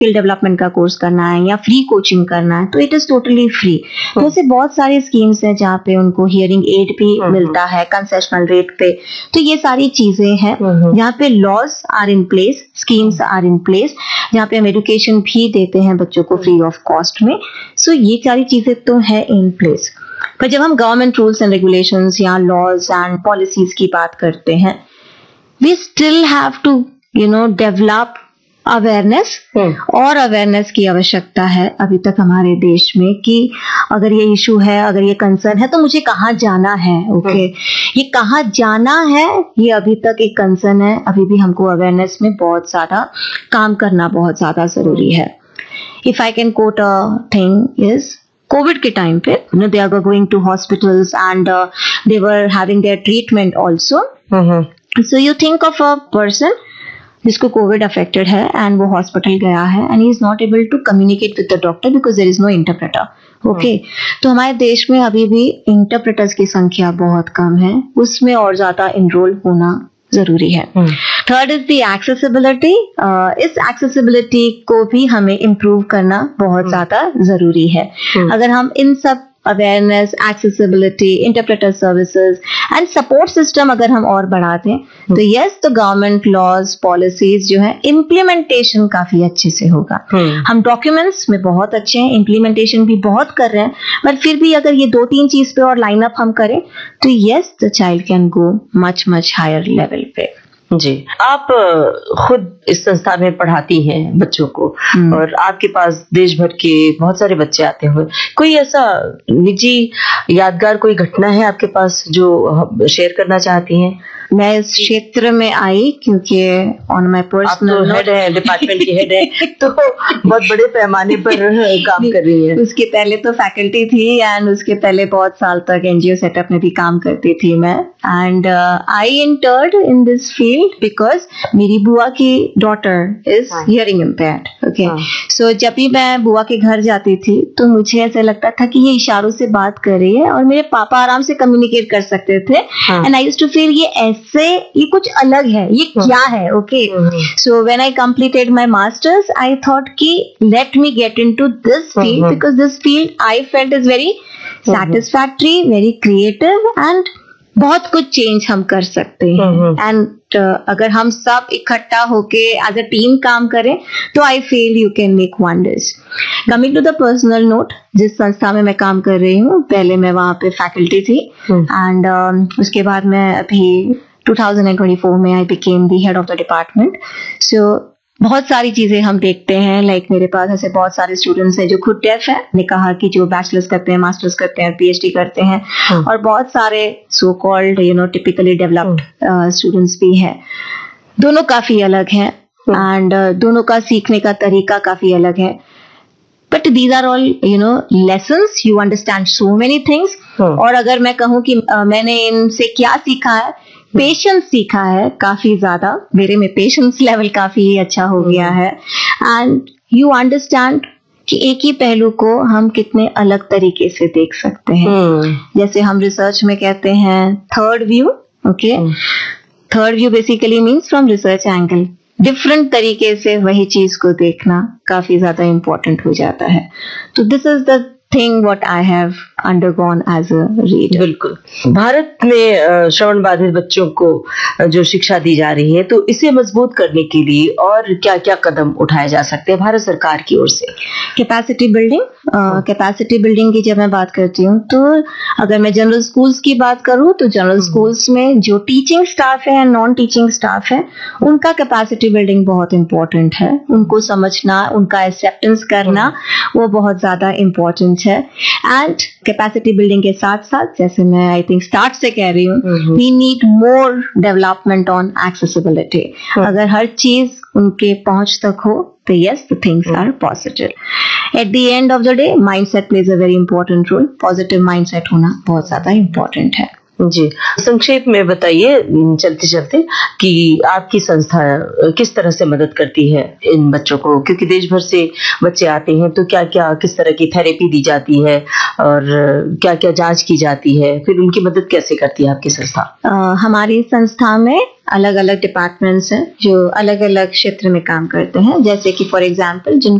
Skill development का course करना है या फ्री कोचिंग करना है तो इट इज टोटली फ्री। तो ऐसे बहुत सारे स्कीम्स हैं जहाँ पे उनको हियरिंग एड भी मिलता है कंसेशनल रेट पे। तो ये सारी चीजें हैं जहाँ पे laws are in place, schemes are in place, जहाँ पे हम एजुकेशन भी देते हैं बच्चों को फ्री ऑफ कॉस्ट में। सो ये सारी चीजें तो है इन प्लेस। पर जब हम गवर्नमेंट रूल्स एंड रेगुलेशंस या लॉज एंड पॉलिसीज की बात करते हैं, we still have to develop awareness, और अवेयरनेस की आवश्यकता है अभी तक हमारे देश में कि अगर ये इशू है, अगर ये कंसर्न है तो मुझे कहाँ जाना है। ओके, ये कहाँ जाना है ये अभी तक एक कंसर्न है। अभी भी हमको अवेयरनेस में बहुत ज्यादा काम करना बहुत ज्यादा जरूरी है। If I can coat a thing is Covid के टाइम पे they are going to hospitals and they were having their treatment also. So you think of a person जिसको कोविड अफेक्टेड है एंड वो हॉस्पिटल गया है and he is not able to communicate with the doctor because there is no interpreter. Okay, तो हमारे देश में अभी भी इंटरप्रेटर्स की संख्या बहुत कम है, उसमें और ज्यादा इनरोल होना जरूरी है। Third is the accessibility. इस एक्सेसिबिलिटी को भी हमें इम्प्रूव करना बहुत ज्यादा जरूरी है। अगर हम इन सब awareness, accessibility, interpreter services and support system अगर हम और बढ़ाते हैं तो यस, तो गवर्नमेंट लॉज पॉलिसीज जो है इम्प्लीमेंटेशन काफी अच्छे से होगा। हम डॉक्यूमेंट्स में बहुत अच्छे हैं, इम्प्लीमेंटेशन भी बहुत कर रहे हैं, पर फिर भी अगर ये 2-3 चीज पे और लाइन अप हम करें तो yes, the child can go much much higher level पे। जी, आप खुद इस संस्था में पढ़ाती हैं बच्चों को और आपके पास देश भर के बहुत सारे बच्चे आते हुए, कोई ऐसा निजी यादगार कोई घटना है आपके पास जो शेयर करना चाहती हैं? मैं इस क्षेत्र में आई क्योंकि ऑन माय पर्सनल हेड है, डिपार्टमेंट की हेड है, तो बहुत बड़े पैमाने पर काम कर रही है। उसके पहले तो फैकल्टी थी एंड उसके पहले बहुत साल तक एनजीओ सेटअप में भी काम करती थी मैं। And I entered in this field because मेरी बुआ की daughter is hearing impaired. Okay, सो जब भी मैं बुआ के घर जाती थी तो मुझे ऐसा लगता था कि ये इशारों से बात कर रही है और मेरे पापा आराम से कम्युनिकेट कर सकते थे। And I used to feel ये कुछ अलग है, ये क्या है। Okay, so when I completed my masters I thought कि let me get into this field because this field I felt is very satisfactory, very creative and बहुत कुछ चेंज हम कर सकते हैं। एंड अगर हम सब इकट्ठा होके एज अ टीम काम करें तो I feel you can make wonders. Coming to the personal note, जिस संस्था में मैं काम कर रही हूँ, पहले मैं वहां पे फैकल्टी थी एंड उसके बाद मैं अभी 2024 में I became the head of the department. सो बहुत सारी चीजें हम देखते हैं, लाइक मेरे पास ऐसे बहुत सारे स्टूडेंट्स हैं जो खुद डेफ है, ने कहा कि जो बैचलर्स करते हैं, मास्टर्स करते हैं, पीएचडी करते हैं, और बहुत सारे so called typically developed students भी हैं। दोनों काफी अलग हैं एंड दोनों का सीखने का तरीका काफी अलग है। But these are all lessons, you understand so many things. और अगर मैं कहूँ कि मैंने इनसे क्या सीखा है, पेशेंस सीखा है काफी ज्यादा। मेरे में पेशेंस लेवल काफी अच्छा हो गया है एंड यू अंडरस्टैंड कि एक ही पहलू को हम कितने अलग तरीके से देख सकते हैं। जैसे हम रिसर्च में कहते हैं third view. Okay, third view basically means from research angle, different तरीके से वही चीज को देखना काफी ज्यादा इंपॉर्टेंट हो जाता है। तो this is the thing what I have undergone as a reader. बिल्कुल, भारत में श्रवण बाधित बच्चों को जो शिक्षा दी जा रही है, तो इसे मजबूत करने के लिए और क्या क्या कदम उठाए जा सकते हैं भारत सरकार की ओर से? कैपेसिटी बिल्डिंग, कैपेसिटी बिल्डिंग की जब मैं बात करती हूँ तो अगर मैं जनरल स्कूल्स की बात करूँ तो जनरल स्कूल्स में जो टीचिंग स्टाफ है, नॉन टीचिंग स्टाफ है, उनका कैपेसिटी बिल्डिंग बहुत इंपॉर्टेंट है। उनको समझना, उनका एक्सेप्टेंस करना, वो बहुत ज्यादा इंपॉर्टेंट है। एंड कैपेसिटी बिल्डिंग के साथ साथ, जैसे मैं आई थिंक स्टार्ट से कह रही हूँ, we need more development on accessibility. अगर हर चीज उनके पहुंच तक हो तो yes, the things are positive. At the end of the day, mindset plays a very important role. Positive mindset होना बहुत ज्यादा important है। जी, संक्षेप में बताइए चलते चलते कि आपकी संस्था किस तरह से मदद करती है इन बच्चों को, क्योंकि देश भर से बच्चे आते हैं, तो क्या क्या किस तरह की थेरेपी दी जाती है और क्या क्या जांच की जाती है, फिर उनकी मदद कैसे करती है आपकी संस्था? हमारी संस्था में अलग अलग डिपार्टमेंट्स हैं जो अलग अलग क्षेत्र में काम करते हैं, जैसे कि फॉर एग्जांपल